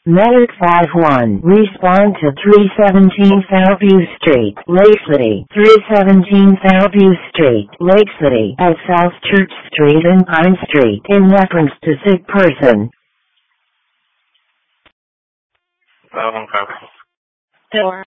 Medic 5-1, respond to 317 Southview Street, Lake City. 317 Southview Street, Lake City, at South Church Street and Pine Street, in reference to sick person. Okay. Door.